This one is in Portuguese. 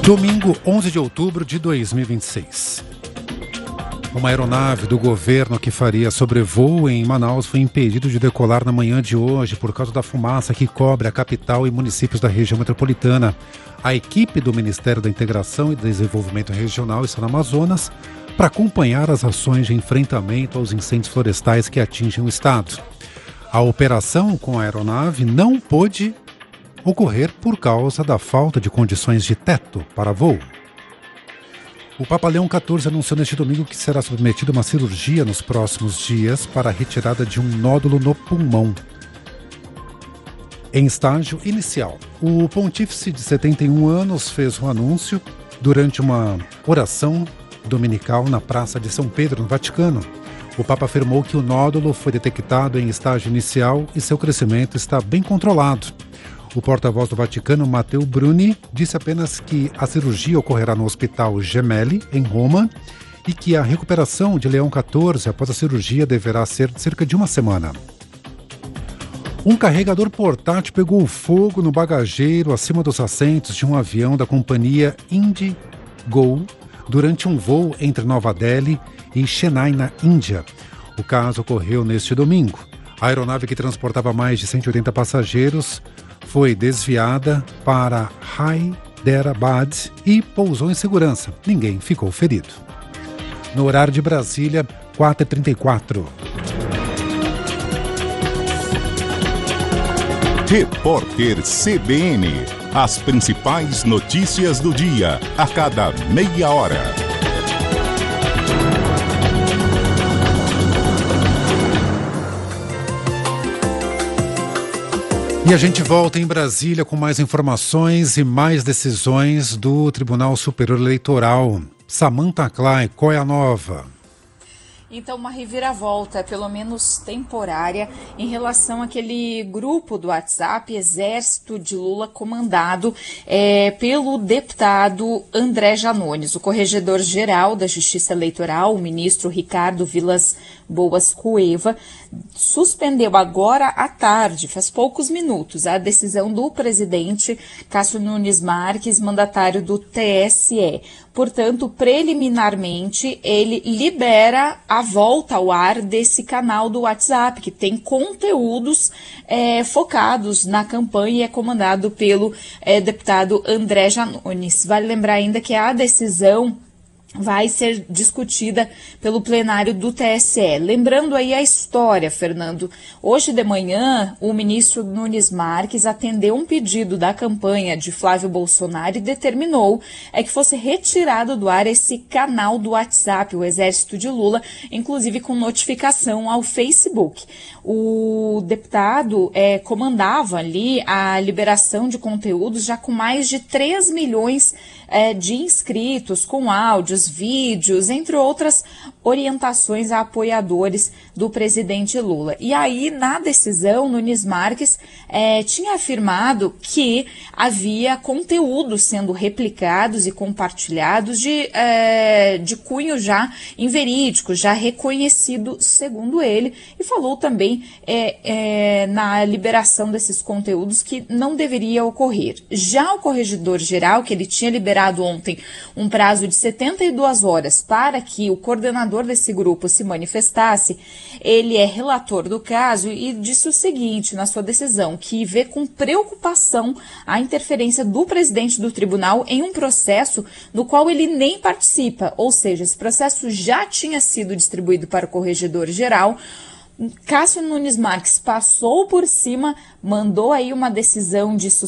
Domingo, 11 de outubro de 2026. Uma aeronave do governo que faria sobrevoo em Manaus foi impedido de decolar na manhã de hoje por causa da fumaça que cobre a capital e municípios da região metropolitana. A equipe do Ministério da Integração e Desenvolvimento Regional está no Amazonas para acompanhar as ações de enfrentamento aos incêndios florestais que atingem o estado. A operação com a aeronave não pôde ocorrer por causa da falta de condições de teto para voo. O Papa Leão XIV anunciou neste domingo que será submetido a uma cirurgia nos próximos dias para a retirada de um nódulo no pulmão, em estágio inicial. O pontífice de 71 anos fez o anúncio durante uma oração dominical na Praça de São Pedro, no Vaticano. O Papa afirmou que o nódulo foi detectado em estágio inicial e seu crescimento está bem controlado. O porta-voz do Vaticano, Matteo Bruni, disse apenas que a cirurgia ocorrerá no Hospital Gemelli, em Roma, e que a recuperação de Leão XIV após a cirurgia deverá ser de cerca de uma semana. Um carregador portátil pegou fogo no bagageiro acima dos assentos de um avião da companhia IndiGo durante um voo entre Nova Delhi e Chennai, na Índia. O caso ocorreu neste domingo. A aeronave, que transportava mais de 180 passageiros, foi desviada para Hyderabad e pousou em segurança. Ninguém ficou ferido. No horário de Brasília, 4h34. Repórter CBN. As principais notícias do dia, a cada meia hora. E a gente volta em Brasília com mais informações e mais decisões do Tribunal Superior Eleitoral. Samantha Clay, qual é a nova? Então, uma reviravolta, pelo menos temporária, em relação àquele grupo do WhatsApp, Exército de Lula, comandado pelo deputado André Janones. O corregedor-geral da Justiça Eleitoral, o ministro Ricardo Vilas Boas Cueva, suspendeu agora à tarde, faz poucos minutos, a decisão do presidente Cássio Nunes Marques, mandatário do TSE. Portanto, preliminarmente, ele libera a volta ao ar desse canal do WhatsApp, que tem conteúdos focados na campanha e é comandado pelo deputado André Janones. Vale lembrar ainda que a decisão vai ser discutida pelo plenário do TSE. Lembrando aí a história, Fernando. Hoje de manhã, o ministro Nunes Marques atendeu um pedido da campanha de Flávio Bolsonaro e determinou que fosse retirado do ar esse canal do WhatsApp, o Exército de Lula, inclusive com notificação ao Facebook. O deputado comandava ali a liberação de conteúdos já com mais de 3 milhões de inscritos, com áudios, vídeos, entre outras orientações a apoiadores do presidente Lula. E aí, na decisão, Nunes Marques tinha afirmado que havia conteúdos sendo replicados e compartilhados de cunho já inverídico, já reconhecido, segundo ele, e falou também na liberação desses conteúdos que não deveria ocorrer. Já o corregedor-geral, que ele tinha liberado ontem um prazo de 72 horas para que o coordenador desse grupo se manifestasse, ele é relator do caso e disse o seguinte na sua decisão, que vê com preocupação a interferência do presidente do tribunal em um processo no qual ele nem participa, ou seja, esse processo já tinha sido distribuído para o corregedor-geral. Cássio Nunes Marques passou por cima, mandou aí uma decisão de